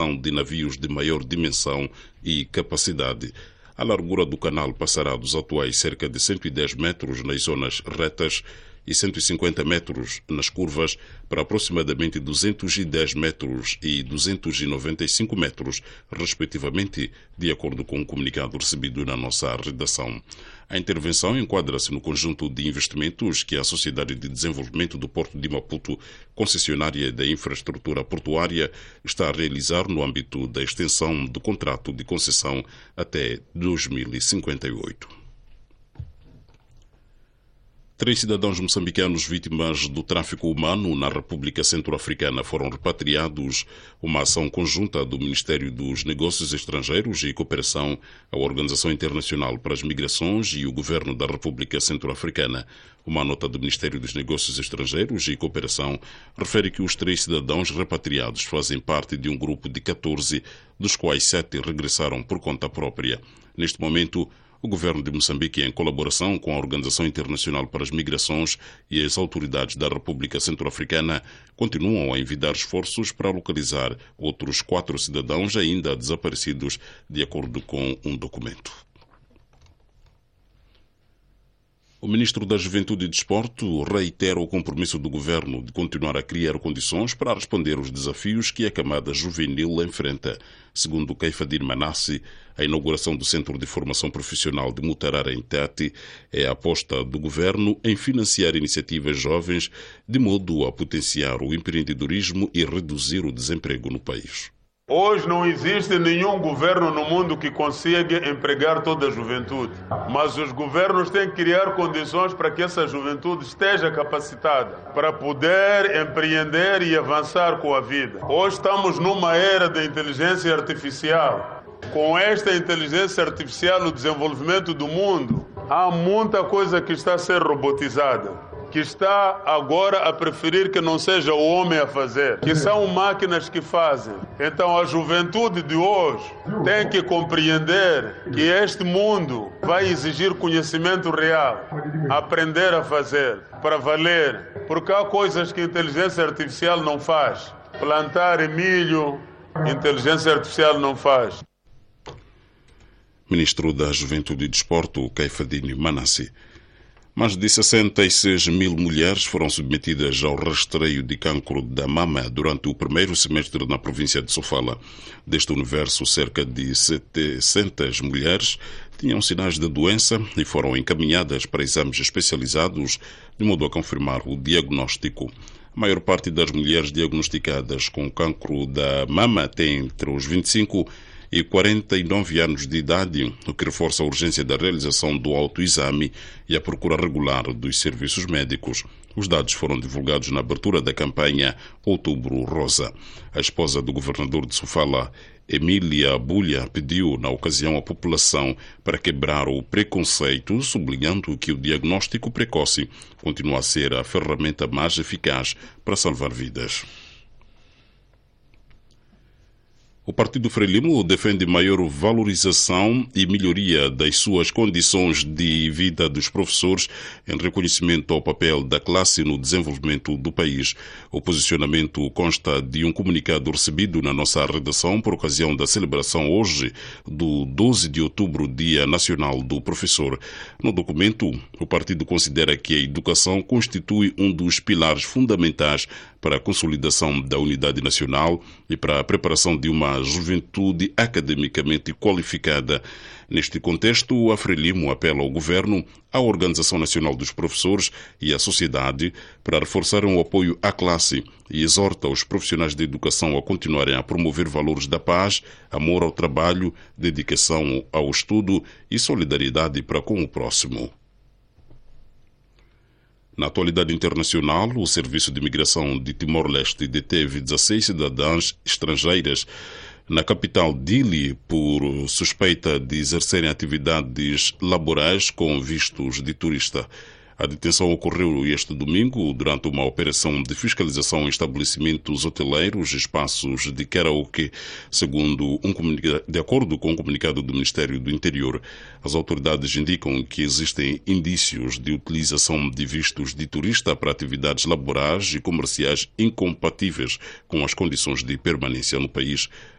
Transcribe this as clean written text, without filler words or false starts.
aquisição de navios de maior dimensão e capacidade. A largura do canal passará dos atuais cerca de 110 metros nas zonas retas e 150 metros nas curvas para aproximadamente 210 metros e 295 metros, respectivamente, de acordo com o comunicado recebido na nossa redação. A intervenção enquadra-se no conjunto de investimentos que a Sociedade de Desenvolvimento do Porto de Maputo, concessionária da infraestrutura portuária, está a realizar no âmbito da extensão do contrato de concessão até 2058. 3 cidadãos moçambicanos vítimas do tráfico humano na República Centro-Africana foram repatriados, uma ação conjunta do Ministério dos Negócios Estrangeiros e Cooperação, a Organização Internacional para as Migrações e o Governo da República Centro-Africana. Uma nota do Ministério dos Negócios Estrangeiros e Cooperação refere que os 3 cidadãos repatriados fazem parte de um grupo de 14, dos quais 7 regressaram por conta própria. Neste momento, o governo de Moçambique, em colaboração com a Organização Internacional para as Migrações e as autoridades da República Centro-Africana, continuam a envidar esforços para localizar outros 4 cidadãos ainda desaparecidos, de acordo com um documento. O ministro da Juventude e Desporto reitera o compromisso do governo de continuar a criar condições para responder aos desafios que a camada juvenil enfrenta. Segundo Keifadir Manassi, a inauguração do Centro de Formação Profissional de Mutarara, em Tete, é a aposta do governo em financiar iniciativas jovens de modo a potenciar o empreendedorismo e reduzir o desemprego no país. Hoje não existe nenhum governo no mundo que consiga empregar toda a juventude, mas os governos têm que criar condições para que essa juventude esteja capacitada para poder empreender e avançar com a vida. Hoje estamos numa era da inteligência artificial. Com esta inteligência artificial, o desenvolvimento do mundo, há muita coisa que está a ser robotizada, que está agora a preferir que não seja o homem a fazer, que são máquinas que fazem. Então a juventude de hoje tem que compreender que este mundo vai exigir conhecimento real, aprender a fazer, para valer, porque há coisas que a inteligência artificial não faz. Plantar milho, inteligência artificial não faz. Ministro da Juventude e Desporto, Keifadir Manassi. Mais de 66 mil mulheres foram submetidas ao rastreio de cancro da mama durante o primeiro semestre na província de Sofala. Deste universo, cerca de 700 mulheres tinham sinais da doença e foram encaminhadas para exames especializados, de modo a confirmar o diagnóstico. A maior parte das mulheres diagnosticadas com cancro da mama tem entre os 25 e 49 anos de idade, o que reforça a urgência da realização do autoexame e a procura regular dos serviços médicos. Os dados foram divulgados na abertura da campanha Outubro Rosa. A esposa do governador de Sofala, Emília Bulha, pediu na ocasião à população para quebrar o preconceito, sublinhando que o diagnóstico precoce continua a ser a ferramenta mais eficaz para salvar vidas. O Partido Frelimo defende maior valorização e melhoria das suas condições de vida dos professores em reconhecimento ao papel da classe no desenvolvimento do país. O posicionamento consta de um comunicado recebido na nossa redação por ocasião da celebração hoje do 12 de outubro, Dia Nacional do Professor. No documento, o partido considera que a educação constitui um dos pilares fundamentais para a consolidação da unidade nacional e para a preparação de uma juventude academicamente qualificada. Neste contexto, a Frelimo apela ao Governo, à Organização Nacional dos Professores e à sociedade para reforçarem o apoio à classe e exorta os profissionais de educação a continuarem a promover valores da paz, amor ao trabalho, dedicação ao estudo e solidariedade para com o próximo. Na atualidade internacional, o Serviço de Imigração de Timor-Leste deteve 16 cidadãs estrangeiras na capital Dili por suspeita de exercerem atividades laborais com vistos de turista. A detenção ocorreu este domingo durante uma operação de fiscalização em estabelecimentos hoteleiros e espaços de karaoke, de acordo com um comunicado do Ministério do Interior. As autoridades indicam que existem indícios de utilização de vistos de turista para atividades laborais e comerciais incompatíveis com as condições de permanência no país.